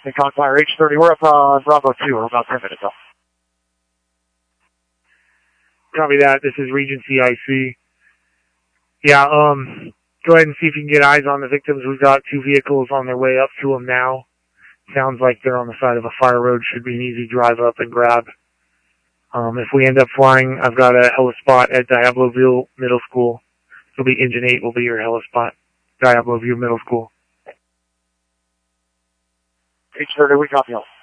Hancock Fire H30, we're up Bravo 2, we're about 10 minutes off. Copy that, this is Regency IC. Yeah, go ahead and see if you can get eyes on the victims. We've got 2 vehicles on their way up to them now. Sounds like they're on the side of a fire road. Should be an easy drive up and grab. If we end up flying, I've got a helispot at Diabloville Middle School. It'll be Engine 8 will be your helispot. Diabloville Middle School. H30, we copy all.